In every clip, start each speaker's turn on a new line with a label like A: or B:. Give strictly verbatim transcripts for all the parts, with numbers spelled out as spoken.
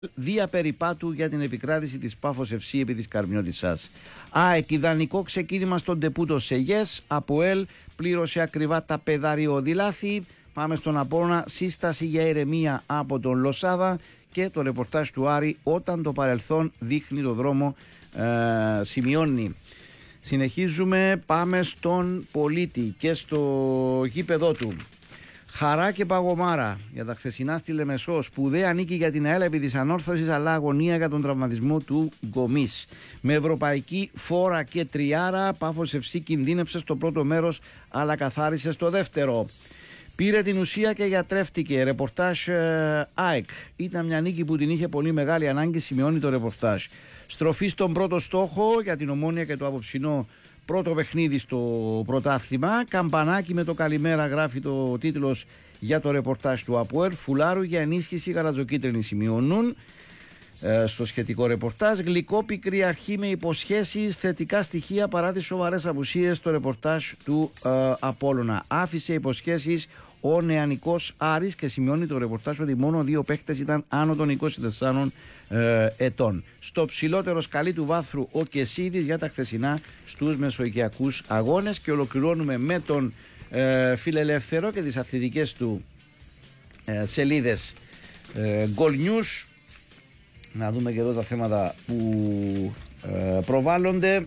A: Δία περιπάτου για την επικράτηση της Πάφος εφ σι επί της Καρμιώτισσας. ΑΕΚ ιδανικό ξεκίνημα στον ντεπούτο σε ΓΕΣ. ΑΠΟΕΛ πλήρωσε ακριβά τα πεδαριώδη λάθη. Πάμε στον Απόλλωνα, σύσταση για ηρεμία από τον Λοσάδα και το ρεπορτάζ του Άρη όταν το παρελθόν δείχνει το δρόμο, ε, σημειώνει. Συνεχίζουμε, πάμε στον Πολίτη και στο γήπεδό του. Χαρά και παγωμάρα για τα χθεσινά στη Λεμεσό. Σπουδαία νίκη για την ΑΕΛ επί της ανόρθωσης, αλλά αγωνία για τον τραυματισμό του Γκομής. Με ευρωπαϊκή φόρα και τριάρα, Πάφος εφ σι κινδύνεψε στο πρώτο μέρος, αλλά καθάρισε στο δεύτερο. Πήρε την ουσία και γιατρεύτηκε. Ρεπορτάζ ε, ΑΕΚ. Ήταν μια νίκη που την είχε πολύ μεγάλη ανάγκη, σημειώνει το ρεπορτάζ. Στροφή στον πρώτο στόχο για την Ομόνοια και το απόψινό πρώτο παιχνίδι στο πρωτάθλημα. Καμπανάκι με το καλημέρα, γράφει το τίτλος για το ρεπορτάζ του ΑΠΟΕΛ. Φουλάρου για ενίσχυση γαλατζοκίτρινη, σημειώνουν ε, στο σχετικό ρεπορτάζ. Γλυκό πικρή αρχή με υποσχέσεις, θετικά στοιχεία παρά τις σοβαρές απουσίες, το ρεπορτάζ του ε, Απόλλωνα. Άφησε υποσχέσεις ο νεανικός Άρης και σημειώνει το ρεπορτάζ ότι μόνο δύο παίχτες ήταν άνω των είκοσι τεσσάρων ε, ετών. Στο ψηλότερο σκαλί του βάθρου ο Κεσίδης για τα χθεσινά στους μεσοοικιακούς αγώνες. Και ολοκληρώνουμε με τον ε, Φιλελεύθερο και τις αθλητικές του ε, σελίδες ε, Goal News. Να δούμε και εδώ τα θέματα που ε, προβάλλονται.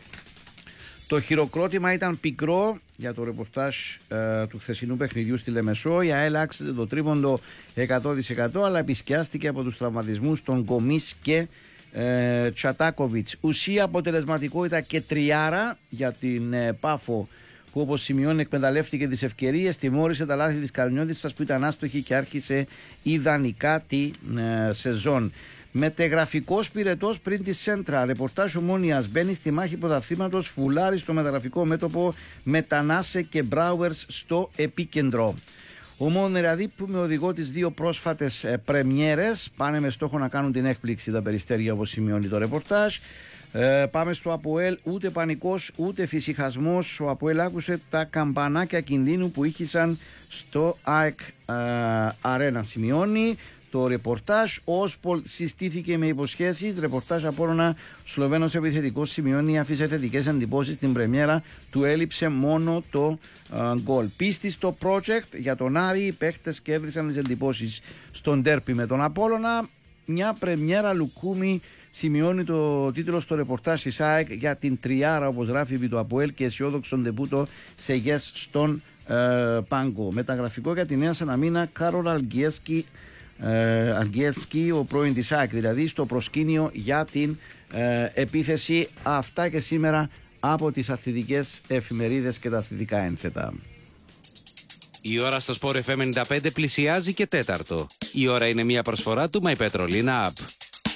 A: Το χειροκρότημα ήταν πικρό για το ρεπορτάζ ε, του χθεσινού παιχνιδιού στη Λεμεσό. Η ΑΕΛ άξιζε το τρίποντο εκατό τοις εκατό, αλλά επισκιάστηκε από τους τραυματισμούς των Γκομής και ε, Τσατάκοβιτς. Ουσία, αποτελεσματικότητα και τριάρα για την ε, Πάφο, που όπως σημειώνει εκμεταλλεύτηκε τις ευκαιρίες, τιμώρησε τα λάθη της Καρμιώτισσας που ήταν άστοχη και άρχισε ιδανικά τη ε, σεζόν. Μετεγραφικός πυρετός πριν τη Σέντρα. Ρεπορτάζ Ομόνοιας μπαίνει στη μάχη πρωταθλήματος, φουλάρει στο μεταγραφικό μέτωπο, Μετανάσε και Μπράουερς στο επίκεντρο. Ο Μονεραδί που με οδηγό τις δύο πρόσφατες ε, πρεμιέρες πάνε με στόχο να κάνουν την έκπληξη τα Περιστέρια, όπως σημειώνει το ρεπορτάζ. Ε, πάμε στο ΑΠΟΕΛ, ούτε πανικός ούτε φυσιχασμός. Ο ΑΠΟΕΛ άκουσε τα καμπανάκια κινδύνου που ήχησαν στο ΑΕΚ ε, Αρένα, σημειώνει το ρεπορτάζ. Ο Όσπολ συστήθηκε με υποσχέσεις. Ρεπορτάζ Απόλλωνα, Σλοβαίνος επιθετικός, σημειώνει, άφησε θετικές εντυπώσεις στην πρεμιέρα, του έλειψε μόνο το γκολ. Uh, Πίστη στο project για τον Άρη, οι παίχτες κέρδισαν τις εντυπώσεις στον ντέρπι με τον Απόλλωνα. Μια πρεμιέρα Λουκούμι, σημειώνει το τίτλο στο ρεπορτάζ της ΑΕΚ για την τριάρα, όπως γράφει επί το ΑΠΟΕΛ, και αισιόδοξον ντεπούτο σε ΓΕΣ στον uh, Πάγκο. Μεταγραφικό για τη Νέα Σαναμίνα, Κάρολ Αλγκιέσκι, Ε, Αγγέλσκι, ο πρώην της ΑΕΚ δηλαδή, στο προσκήνιο για την ε, επίθεση. Αυτά και σήμερα από τις αθλητικές εφημερίδες και τα αθλητικά ένθετα.
B: Η ώρα στο Sport εφ εμ ενενήντα πέντε πλησιάζει και τέταρτο. Η ώρα είναι μια προσφορά του My Petrolina App.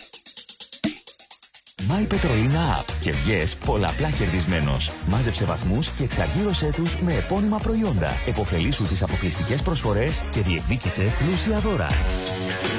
C: My Petrolina App και βγες πολλαπλά κερδισμένος. Μάζεψε βαθμούς και εξαργύρωσέ τους με επώνυμα προϊόντα. Εποφελήσου τις αποκλειστικές προσφορές και διεκδίκησε πλούσια δώρα.